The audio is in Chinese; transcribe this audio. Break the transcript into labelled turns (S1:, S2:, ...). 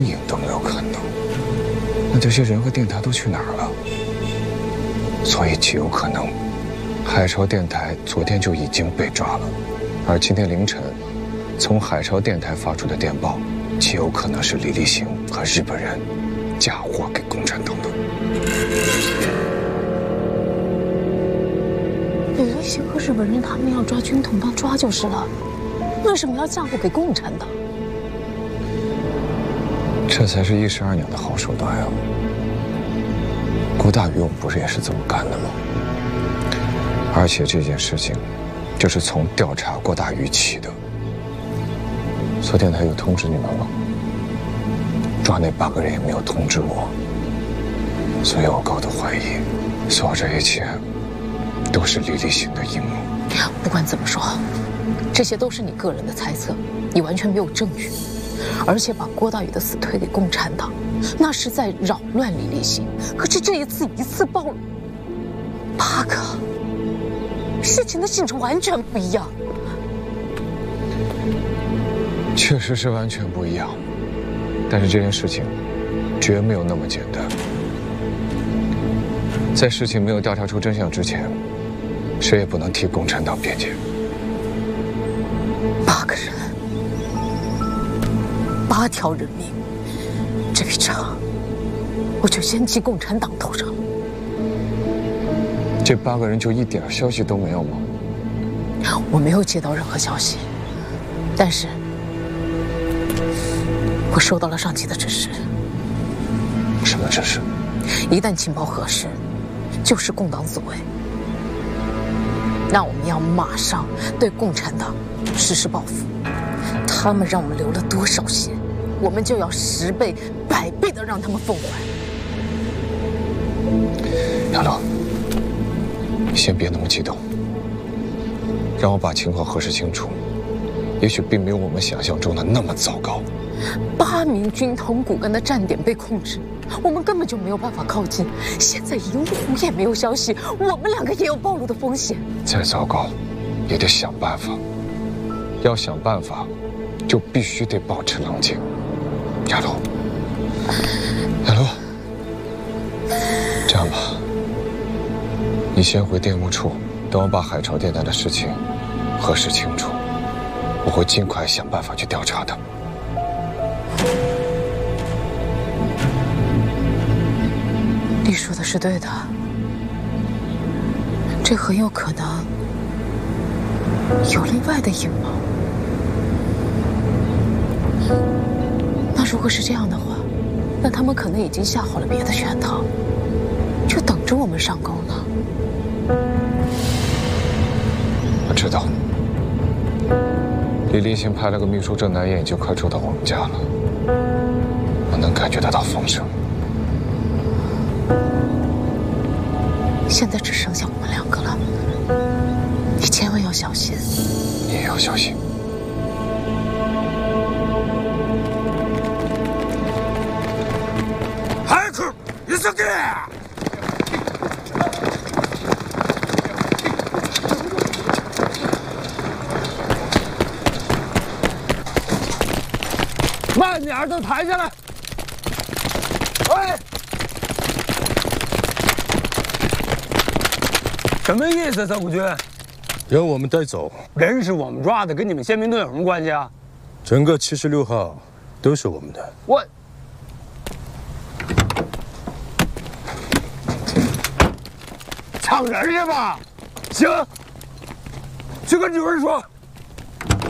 S1: 影都没有看到，那这些人和电台都去哪儿了？所以极有可能，海潮电台昨天就已经被抓了，而今天凌晨，从海潮电台发出的电报，极有可能是李立行和日本人嫁祸给共产党的。
S2: 李立行和日本人他们要抓军统办抓就是了，为什么要嫁祸给共产党？
S1: 这才是12娘的好手段呀！郭大宇，我们不是也是这么干的吗？而且这件事情，就是从调查郭大宇起的。昨天他有通知你们吗？抓那8个人也没有通知我，所以我高度怀疑，所有这一切都是李立行的阴谋。
S2: 不管怎么说，这些都是你个人的猜测，你完全没有证据。而且把郭大宇的死推给共产党，那是在扰乱李立行。可是这一次暴露，8个，事情的性质完全不一样。
S1: 确实是完全不一样，但是这件事情绝没有那么简单。在事情没有调查出真相之前，谁也不能替共产党辩解。
S2: 8个人，8条人命，这笔账我就先记共产党头上了。
S1: 这8个人就一点消息都没有吗？
S2: 我没有接到任何消息，但是我收到了上级的指示。
S1: 什么指示？
S2: 一旦情报核实，就是共党所为。那我们要马上对共产党实施报复。他们让我们流了多少血，我们就要10倍、100倍的让他们奉还。
S1: 杨乐，先别那么激动，让我把情况核实清楚。也许并没有我们想象中的那么糟糕。
S2: 8名军统骨干的站点被控制，我们根本就没有办法靠近。现在银湖也没有消息，我们2个也有暴露的风险。
S1: 再糟糕，也得想办法。要想办法，就必须得保持冷静。亚璐，亚璐，这样吧，你先回电务处，等我把海潮电台的事情核实清楚，我会尽快想办法去调查的。
S2: 你说的是对的，这很有可能有另外的阴谋。那如果是这样的话，那他们可能已经下好了别的圈套，就等着我们上钩呢。
S1: 我知道，李立行派了个秘书郑南燕，已经快住到我们家了，我能感觉得到风声。
S2: 现在只剩下我们2个了，你千万要小心。
S1: 你也要小心。
S3: 早く急げ！慢点，都抬下来！喂！什么意思，曾国军？
S4: 让我们带走
S3: 人是我们抓的，跟你们宪兵队有什么关系啊？
S4: 整个76号都是我们的。
S3: 我抢人是吧？行，去跟主任说，